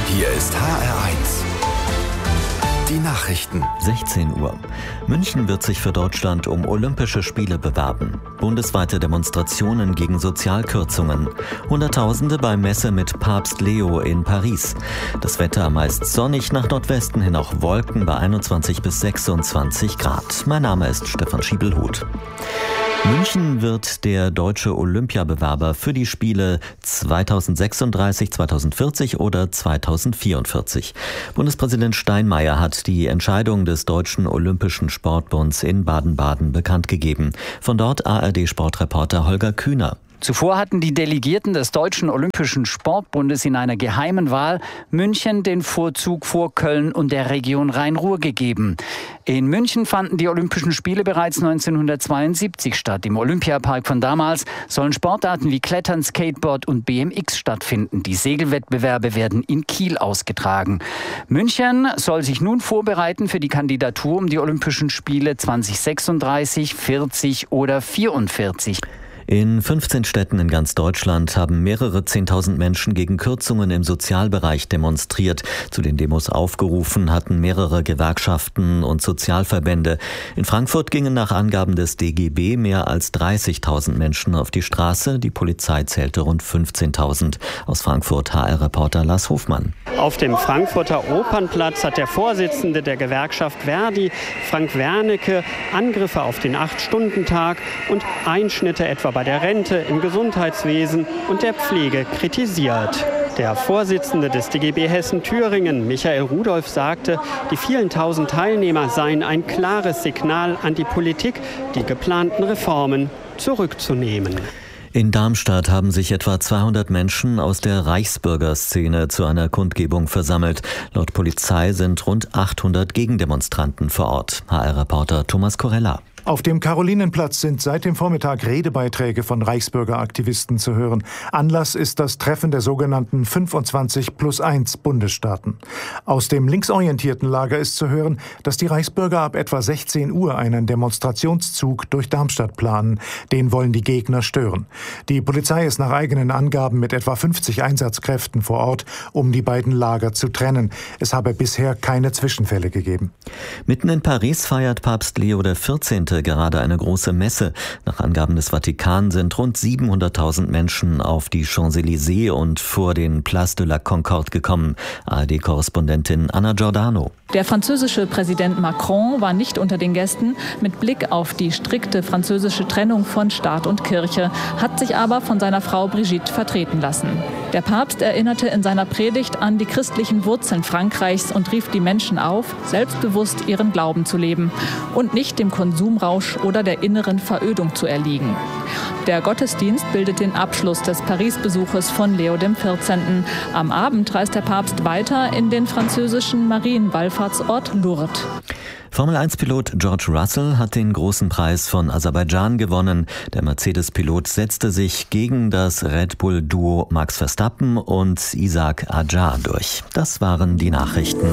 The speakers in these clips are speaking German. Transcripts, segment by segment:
Hier ist HR1. Die Nachrichten. 16 Uhr. München wird sich für Deutschland um Olympische Spiele bewerben. Bundesweite Demonstrationen gegen Sozialkürzungen. Hunderttausende bei Messe mit Papst Leo in Paris. Das Wetter meist sonnig, nach Nordwesten hin auch Wolken bei 21 bis 26 Grad. Mein Name ist Stefan Schiebelhuth. München wird der deutsche Olympiabewerber für die Spiele 2036, 2040 oder 2044. Bundespräsident Steinmeier hat die Entscheidung des Deutschen Olympischen Sportbunds in Baden-Baden bekannt gegeben. Von dort ARD-Sportreporter Holger Kühner. Zuvor hatten die Delegierten des Deutschen Olympischen Sportbundes in einer geheimen Wahl München den Vorzug vor Köln und der Region Rhein-Ruhr gegeben. In München fanden die Olympischen Spiele bereits 1972 statt. Im Olympiapark von damals sollen Sportarten wie Klettern, Skateboard und BMX stattfinden. Die Segelwettbewerbe werden in Kiel ausgetragen. München soll sich nun vorbereiten für die Kandidatur um die Olympischen Spiele 2036, 40 oder 44. In 15 Städten in ganz Deutschland haben mehrere 10.000 Menschen gegen Kürzungen im Sozialbereich demonstriert. Zu den Demos aufgerufen hatten mehrere Gewerkschaften und Sozialverbände. In Frankfurt gingen nach Angaben des DGB mehr als 30.000 Menschen auf die Straße. Die Polizei zählte rund 15.000. Aus Frankfurt HR-Reporter Lars Hofmann. Auf dem Frankfurter Opernplatz hat der Vorsitzende der Gewerkschaft Verdi, Frank Wernicke, Angriffe auf den 8-Stunden-Tag und Einschnitte etwa bei der Rente, im Gesundheitswesen und der Pflege kritisiert. Der Vorsitzende des DGB Hessen-Thüringen, Michael Rudolph, sagte, die vielen tausend Teilnehmer seien ein klares Signal an die Politik, die geplanten Reformen zurückzunehmen. In Darmstadt haben sich etwa 200 Menschen aus der Reichsbürgerszene zu einer Kundgebung versammelt. Laut Polizei sind rund 800 Gegendemonstranten vor Ort. HR-Reporter Thomas Korella. Auf dem Karolinenplatz sind seit dem Vormittag Redebeiträge von Reichsbürgeraktivisten zu hören. Anlass ist das Treffen der sogenannten 25+1 Bundesstaaten. Aus dem linksorientierten Lager ist zu hören, dass die Reichsbürger ab etwa 16 Uhr einen Demonstrationszug durch Darmstadt planen. Den wollen die Gegner stören. Die Polizei ist nach eigenen Angaben mit etwa 50 Einsatzkräften vor Ort, um die beiden Lager zu trennen. Es habe bisher keine Zwischenfälle gegeben. Mitten in Paris feiert Papst Leo XIV. Gerade eine große Messe. Nach Angaben des Vatikan sind rund 700.000 Menschen auf die Champs-Élysées und vor den Place de la Concorde gekommen. ARD-Korrespondentin Anna Giordano. Der französische Präsident Macron war nicht unter den Gästen. Mit Blick auf die strikte französische Trennung von Staat und Kirche hat sich aber von seiner Frau Brigitte vertreten lassen. Der Papst erinnerte in seiner Predigt an die christlichen Wurzeln Frankreichs und rief die Menschen auf, selbstbewusst ihren Glauben zu leben und nicht dem Konsumrausch oder der inneren Verödung zu erliegen. Der Gottesdienst bildet den Abschluss des Paris-Besuches von Leo XIV. Am Abend reist der Papst weiter in den französischen Marienwallfahrtsort Lourdes. Formel-1-Pilot George Russell hat den großen Preis von Aserbaidschan gewonnen. Der Mercedes-Pilot setzte sich gegen das Red Bull-Duo Max Verstappen und Isaac Adjar durch. Das waren die Nachrichten.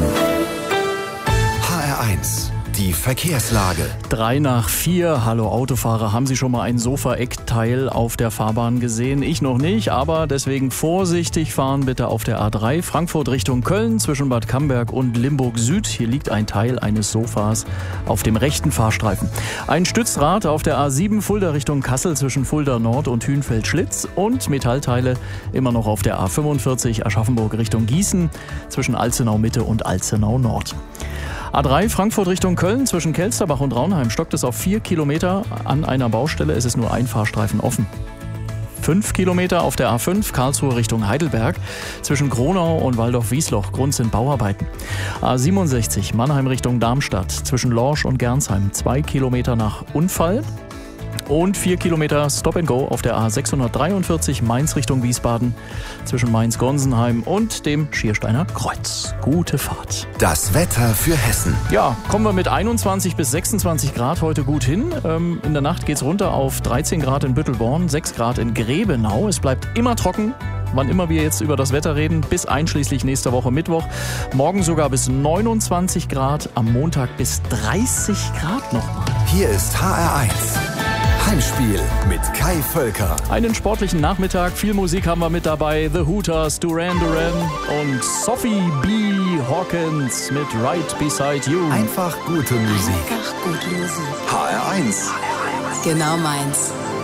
HR1. Die Verkehrslage. 3:04. Hallo Autofahrer, haben Sie schon mal ein Sofa-Eckteil auf der Fahrbahn gesehen? Ich noch nicht, aber deswegen vorsichtig fahren bitte auf der A3 Frankfurt Richtung Köln zwischen Bad Camberg und Limburg Süd. Hier liegt ein Teil eines Sofas auf dem rechten Fahrstreifen. Ein Stützrad auf der A7 Fulda Richtung Kassel zwischen Fulda Nord und Hünfeld-Schlitz und Metallteile immer noch auf der A45 Aschaffenburg Richtung Gießen zwischen Alzenau Mitte und Alzenau Nord. A3 Frankfurt Richtung Köln zwischen Kelsterbach und Raunheim stockt es auf 4 Kilometer an einer Baustelle. Es ist nur ein Fahrstreifen offen. 5 Kilometer auf der A5 Karlsruhe Richtung Heidelberg zwischen Gronau und Waldorf-Wiesloch. Grund sind Bauarbeiten. A67 Mannheim Richtung Darmstadt zwischen Lorsch und Gernsheim. 2 Kilometer nach Unfall. Und 4 Kilometer Stop and Go auf der A643 Mainz Richtung Wiesbaden zwischen Mainz-Gonsenheim und dem Schiersteiner Kreuz. Gute Fahrt. Das Wetter für Hessen. Ja, kommen wir mit 21 bis 26 Grad heute gut hin. In der Nacht geht's runter auf 13 Grad in Büttelborn, 6 Grad in Grebenau. Es bleibt immer trocken. Wann immer wir jetzt über das Wetter reden, bis einschließlich nächster Woche Mittwoch. Morgen sogar bis 29 Grad, am Montag bis 30 Grad nochmal. Hier ist HR1. Heimspiel mit Kai Völker. Einen sportlichen Nachmittag, viel Musik haben wir mit dabei. The Hooters, Duran Duran und Sophie B. Hawkins mit Right Beside You. Einfach gute Musik. Einfach gute Musik. HR1. Genau meins.